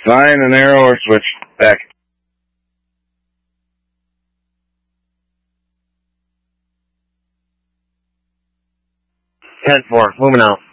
Sign an arrow or switch. Back. 10-4, moving out.